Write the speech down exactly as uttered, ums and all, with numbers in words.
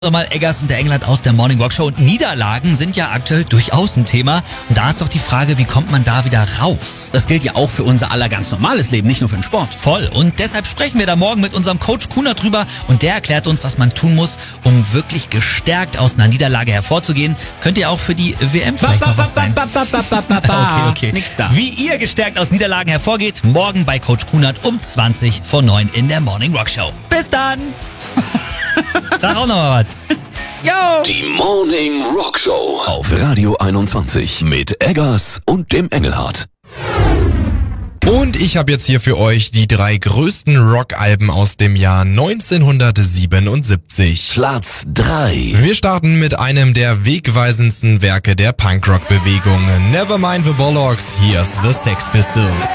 Mal Eggers und der Engelhardt aus der Morning Rock Show. Und Niederlagen sind ja aktuell durchaus ein Thema. Und da ist doch die Frage, wie kommt man da wieder raus? Das gilt ja auch für unser aller ganz normales Leben, nicht nur für den Sport. Voll. Und deshalb sprechen wir da morgen mit unserem Coach Kunert drüber. Und der erklärt uns, was man tun muss, um wirklich gestärkt aus einer Niederlage hervorzugehen. Könnte ja auch für die W M vielleicht noch was sein. Okay, okay. Nix da. Wie ihr gestärkt aus Niederlagen hervorgeht, morgen bei Coach Kunert um zwanzig vor neun in der Morning Rock Show. Bis dann! Sag auch noch mal was. Yo! Die Morning Rock Show auf Radio einundzwanzig mit Eggers und dem Engelhardt. Und ich habe jetzt hier für euch die drei größten Rockalben aus dem Jahr neunzehnhundertsiebenundsiebzig. Platz drei. Wir starten mit einem der wegweisendsten Werke der Punkrock-Bewegung. Nevermind the Bollocks, here's the Sex Pistols.